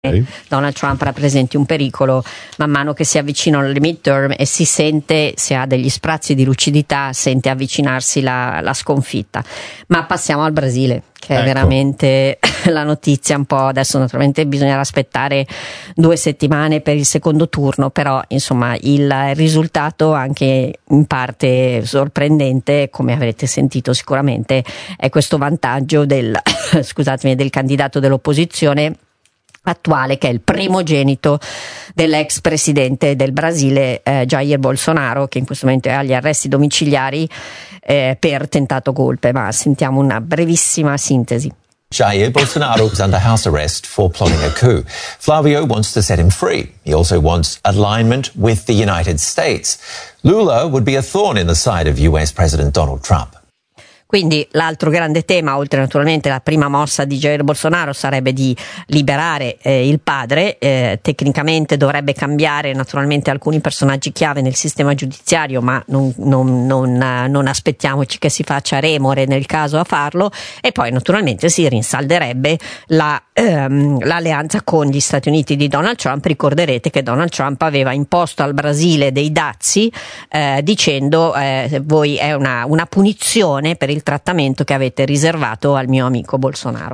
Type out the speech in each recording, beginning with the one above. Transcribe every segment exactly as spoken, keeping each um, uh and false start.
Okay. Donald Trump rappresenti un pericolo man mano che si avvicinano alle midterm e si sente, se ha degli sprazzi di lucidità, sente avvicinarsi la, la sconfitta. Ma passiamo al Brasile, che ecco. è veramente la notizia un po'. Adesso naturalmente bisognerà aspettare due settimane per il secondo turno, però insomma il risultato, anche in parte sorprendente, come avrete sentito sicuramente, è questo vantaggio del scusatemi del candidato dell'opposizione attuale, che è il primogenito dell'ex presidente del Brasile, eh, Jair Bolsonaro, che in questo momento è agli arresti domiciliari eh, per tentato golpe. Ma sentiamo una brevissima sintesi. Jair Bolsonaro is under house arrest for plotting a coup. Flavio wants to set him free. He also wants alignment with the United States. Lula would be a thorn in the side of U S President Donald Trump. Quindi l'altro grande tema, oltre naturalmente la prima mossa di Jair Bolsonaro, sarebbe di liberare eh, il padre. Eh, tecnicamente dovrebbe cambiare naturalmente alcuni personaggi chiave nel sistema giudiziario, ma non, non, non, non aspettiamoci che si faccia remore nel caso a farlo. E poi naturalmente si rinsalderebbe la, ehm, l'alleanza con gli Stati Uniti di Donald Trump. Ricorderete che Donald Trump aveva imposto al Brasile dei dazi eh, dicendo eh, voi è una, una punizione per il trattamento che avete riservato al mio amico Bolsonaro.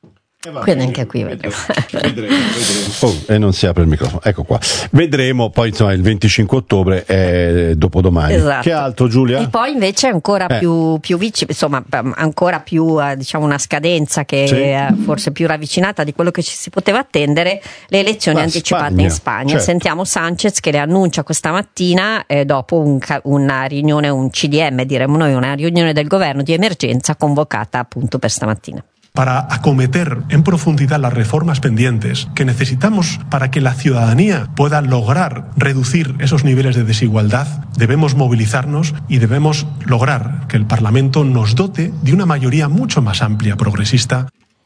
Quindi anche qui vedremo. vedremo, vedremo. Oh, e non si apre il microfono, ecco qua. Vedremo poi, insomma, il venticinque ottobre è dopodomani. Esatto. Che altro, Giulia? E poi invece ancora eh. più, più vicino, insomma, ancora più diciamo una scadenza che sì. è forse più ravvicinata di quello che ci si poteva attendere, le elezioni La anticipate Spagna, in Spagna. certo. Sentiamo Sanchez che le annuncia questa mattina eh, dopo un, una riunione, un C D M diremmo noi, una riunione del governo di emergenza convocata appunto per stamattina. Para acometer en profundidad las reformas pendientes que necesitamos para que la ciudadanía pueda lograr reducir esos niveles de desigualdad, debemos movilizarnos y debemos lograr que el Parlamento nos dote de una mayoría mucho más amplia progresista.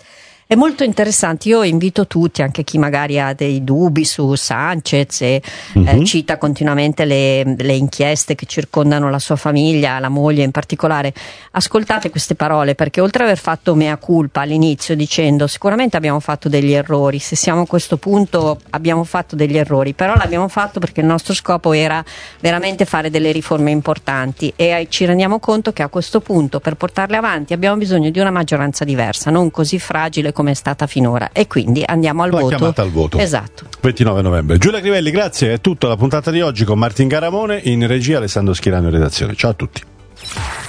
È molto interessante, io invito tutti, anche chi magari ha dei dubbi su Sanchez e uh-huh. eh, cita continuamente le, le inchieste che circondano la sua famiglia, la moglie in particolare, ascoltate queste parole, perché oltre ad aver fatto mea culpa all'inizio dicendo sicuramente abbiamo fatto degli errori, se siamo a questo punto abbiamo fatto degli errori, però l'abbiamo fatto perché il nostro scopo era veramente fare delle riforme importanti e ci rendiamo conto che a questo punto per portarle avanti abbiamo bisogno di una maggioranza diversa, non così fragile come è stata finora, e quindi andiamo al la voto. chiamata al voto. Esatto. ventinove novembre. Giulia Crivelli, grazie, è tutta la puntata di oggi con Martin Garamone in regia, Alessandro Schirano in redazione. Ciao a tutti.